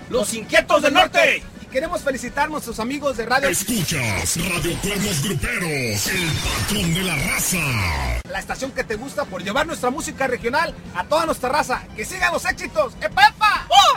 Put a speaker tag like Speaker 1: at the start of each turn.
Speaker 1: Los Inquietos del Norte.
Speaker 2: Y queremos felicitar a nuestros amigos de Radio...
Speaker 3: Escuchas Radio Cuernos Gruperos, el patrón de la raza.
Speaker 2: La estación que te gusta por llevar nuestra música regional a toda nuestra raza. ¡Que sigan los éxitos! ¡Epa!